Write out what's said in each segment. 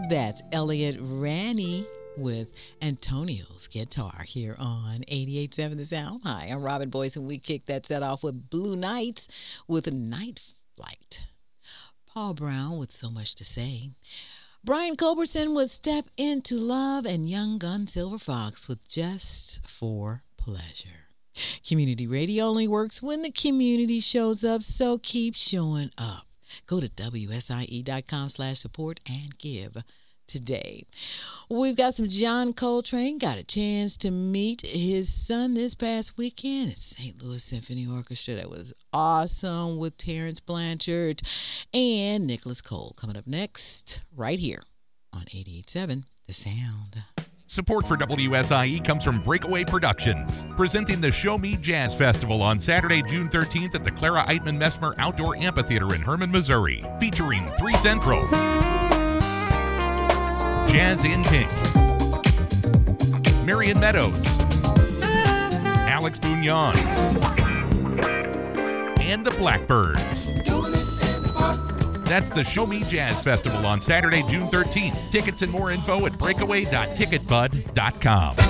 That's Elliot Rani with Antonio's Guitar here on 88.7 The Sound. Hi, I'm Robin Boyce, and we kicked that set off with Blue Nights with a Night Flight. Paul Brown with So Much to Say. Brian Culbertson with Step Into Love, and Young Gun Silver Fox with Just for Pleasure. Community radio only works when the community shows up, so keep showing up. Go to WSIE.com/support and give today. We've got some John Coltrane. Got a chance to meet his son this past weekend at St. Louis Symphony Orchestra. That was awesome, with Terrence Blanchard and Nicholas Cole. Coming up next, right here on 88.7 The Sound. Support for WSIE comes from Breakaway Productions, presenting the Show Me Jazz Festival on Saturday, June 13th at the Clara Eitman Messmer Outdoor Amphitheater in Herman, Missouri, featuring 3 Central, Jazz in Pink, Marion Meadows, Alex Bugnon, and the Blackbirds. That's the Show Me Jazz Festival on Saturday, June 13th. Tickets and more info at breakaway.ticketbud.com.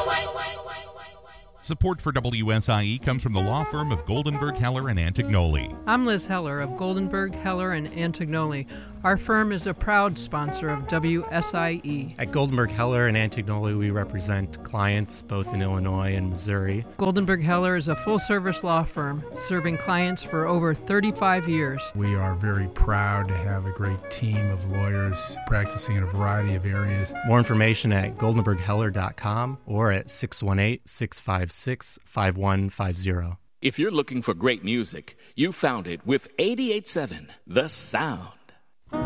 Support for WSIE comes from the law firm of Goldenberg, Heller, and Antignoli. I'm Liz Heller of Goldenberg, Heller, and Antignoli. Our firm is a proud sponsor of WSIE. At Goldenberg, Heller, and Antignoli, we represent clients both in Illinois and Missouri. Goldenberg, Heller is a full-service law firm serving clients for over 35 years. We are very proud to have a great team of lawyers practicing in a variety of areas. More information at goldenbergheller.com or at 618-656-5150. If you're looking for great music, you found it with 88.7 The Sound.